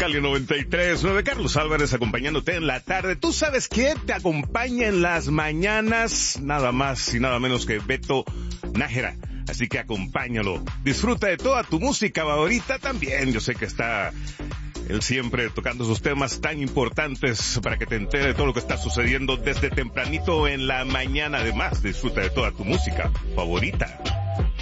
Cali 93.9. Carlos Álvarez acompañándote en la tarde. ¿Tú sabes qué te acompaña en las mañanas? Nada más y nada menos que Beto Nájera. Así que acompáñalo. Disfruta de toda tu música favorita también. Yo sé que está él siempre tocando esos temas tan importantes para que te entere de todo lo que está sucediendo desde tempranito en la mañana. Además, disfruta de toda tu música favorita.